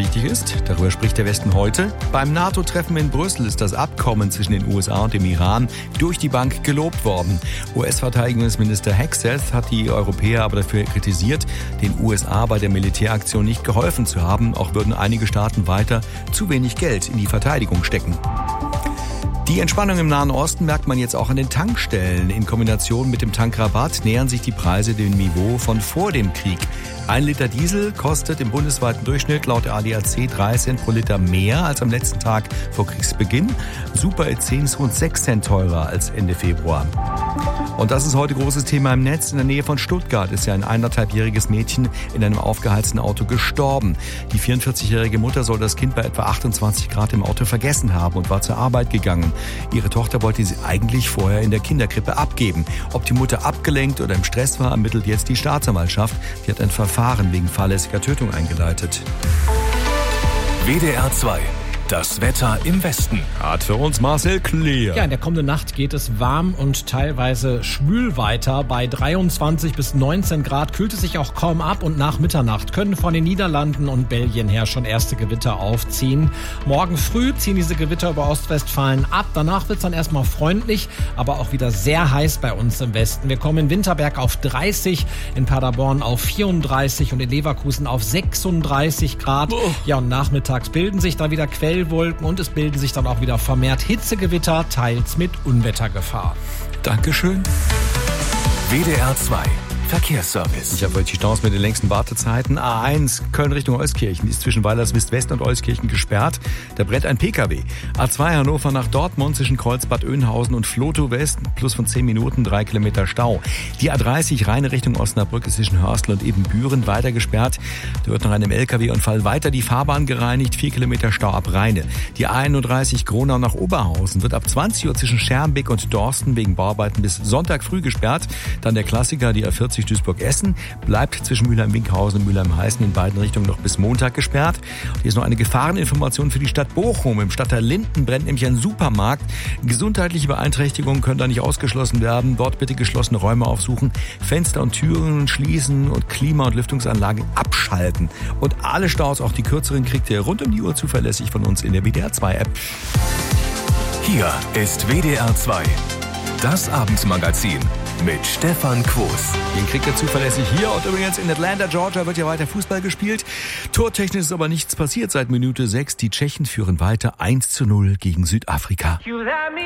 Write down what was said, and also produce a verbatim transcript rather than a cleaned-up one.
wichtig ist. Darüber spricht der Westen heute. Beim NATO-Treffen in Brüssel ist das Abkommen zwischen den U S A und dem Iran durch die Bank gelobt worden. U S-Verteidigungsminister Hegseth hat die Europäer aber dafür kritisiert, den U S A bei der Militäraktion nicht geholfen zu haben. Auch würden einige Staaten weiter zu wenig Geld in die Verteidigung stecken. Die Entspannung im Nahen Osten merkt man jetzt auch an den Tankstellen. In Kombination mit dem Tankrabatt nähern sich die Preise dem Niveau von vor dem Krieg. Ein Liter Diesel kostet im bundesweiten Durchschnitt laut der A D A C drei Cent pro Liter mehr als am letzten Tag vor Kriegsbeginn. Super E zehn ist rund sechs Cent teurer als Ende Februar. Und das ist heute großes Thema im Netz. In der Nähe von Stuttgart ist ja ein eineinhalbjähriges Mädchen in einem aufgeheizten Auto gestorben. Die vierundvierzigjährige Mutter soll das Kind bei etwa achtundzwanzig Grad im Auto vergessen haben und war zur Arbeit gegangen. Ihre Tochter wollte sie eigentlich vorher in der Kinderkrippe abgeben. Ob die Mutter abgelenkt oder im Stress war, ermittelt jetzt die Staatsanwaltschaft. Die hat ein Verfahren wegen fahrlässiger Tötung eingeleitet. W D R zwei. Das Wetter im Westen. Hat für uns Marcel Clear. Ja, in der kommenden Nacht geht es warm und teilweise schwül weiter. Bei dreiundzwanzig bis neunzehn Grad kühlt es sich auch kaum ab und nach Mitternacht können von den Niederlanden und Belgien her schon erste Gewitter aufziehen. Morgen früh ziehen diese Gewitter über Ostwestfalen ab. Danach wird es dann erstmal freundlich, aber auch wieder sehr heiß bei uns im Westen. Wir kommen in Winterberg auf dreißig, in Paderborn auf vierunddreißig und in Leverkusen auf sechsunddreißig Grad. Oh. Ja, und nachmittags bilden sich da wieder Quellen und es bilden sich dann auch wieder vermehrt Hitzegewitter, teils mit Unwettergefahr. Dankeschön. W D R zwei. Verkehrsservice. Ich habe heute die Chance mit den längsten Wartezeiten. A eins Köln Richtung Euskirchen ist zwischen Weilerswist West und Euskirchen gesperrt. Da brennt ein P K W. A zwei Hannover nach Dortmund zwischen Kreuzbad Oeynhausen und Flotow West plus von zehn Minuten, drei Kilometer Stau. Die A dreißig Rheine Richtung Osnabrück ist zwischen Hörstel und Ebenbüren weiter gesperrt. Da wird nach einem L K W-Unfall weiter die Fahrbahn gereinigt, vier Kilometer Stau ab Rheine. Die A einunddreißig Gronau nach Oberhausen wird ab zwanzig Uhr zwischen Schermbeck und Dorsten wegen Bauarbeiten bis Sonntag früh gesperrt. Dann der Klassiker, die A vierzig Duisburg-Essen, bleibt zwischen Mülheim-Winkhausen und Mülheim-Heißen in beiden Richtungen noch bis Montag gesperrt. Hier ist noch eine Gefahreninformation für die Stadt Bochum. Im Stadtteil Linden brennt nämlich ein Supermarkt. Gesundheitliche Beeinträchtigungen können da nicht ausgeschlossen werden. Dort bitte geschlossene Räume aufsuchen, Fenster und Türen schließen und Klima- und Lüftungsanlagen abschalten. Und alle Staus, auch die kürzeren, kriegt ihr rund um die Uhr zuverlässig von uns in der W D R zwei App. Hier ist W D R zwei. Das Abendmagazin mit Stefan Quos. Den kriegt ihr zuverlässig hier. Und übrigens in Atlanta, Georgia wird ja weiter Fußball gespielt. Tortechnisch ist aber nichts passiert seit Minute sechs. Die Tschechen führen weiter eins zu null gegen Südafrika.